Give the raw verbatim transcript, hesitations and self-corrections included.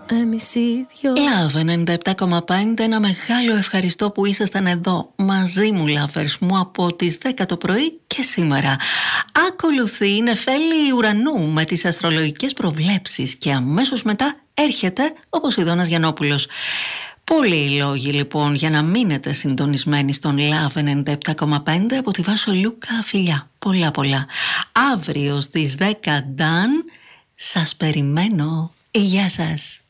Εμείς οι δυο. Love ενενήντα επτά κόμμα πέντε. Ένα μεγάλο ευχαριστώ που ήσασταν εδώ μαζί μου, lovers μου, από τις δέκα το πρωί και σήμερα. Ακολουθεί η Νεφέλη Ουρανού με τις αστρολογικές προβλέψεις και αμέσως μετά έρχεται ο Ποσειδώνας Γιαννόπουλος. Πολλοί λόγοι λοιπόν για να μείνετε συντονισμένοι στον Love ενενήντα επτά κόμμα πέντε από τη Βάσο Λούκα. Φιλιά, πολλά πολλά. Αύριο στις δέκα Νταν, σας περιμένω. Γεια σας.